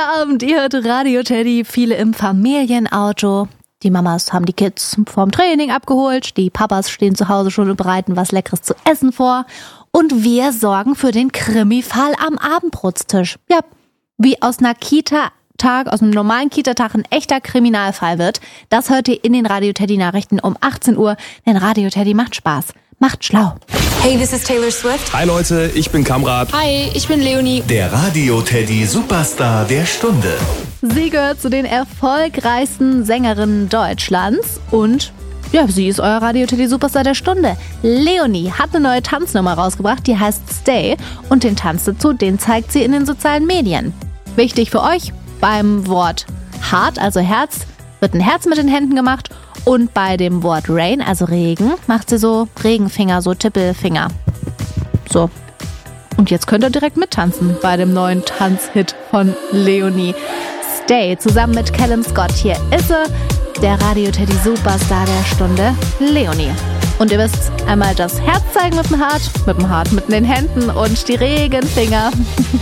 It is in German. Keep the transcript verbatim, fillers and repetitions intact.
Abend, ihr hört Radio Teddy, viele im Familienauto. Die Mamas haben die Kids vom Training abgeholt, die Papas stehen zu Hause schon und bereiten was Leckeres zu essen vor. Und wir sorgen für den Krimi-Fall am Abendbrotstisch. Ja, wie aus einer Kita-Tag, aus einem normalen Kita-Tag ein echter Kriminalfall wird, das hört ihr in den Radio Teddy-Nachrichten um achtzehn Uhr, denn Radio Teddy macht Spaß, macht schlau. Hey, this is Taylor Swift. Hi Leute, ich bin Kamrat. Hi, ich bin Leonie. Der Radio Teddy Superstar der Stunde. Sie gehört zu den erfolgreichsten Sängerinnen Deutschlands und ja, sie ist euer Radio Teddy Superstar der Stunde. Leonie hat eine neue Tanznummer rausgebracht, die heißt Stay und den Tanz dazu, den zeigt sie in den sozialen Medien. Wichtig für euch, beim Wort Heart, also Herz, wird ein Herz mit den Händen gemacht und bei dem Wort Rain, also Regen, macht sie so Regenfinger, so Tippelfinger. So. Und jetzt könnt ihr direkt mittanzen bei dem neuen Tanzhit von Leonie. Stay, zusammen mit Callum Scott. Hier ist sie, der Radio Teddy Superstar der Stunde, Leonie. Und ihr wisst, einmal das Herz zeigen mit dem Heart, mit dem Heart, mit den Händen und die Regenfinger.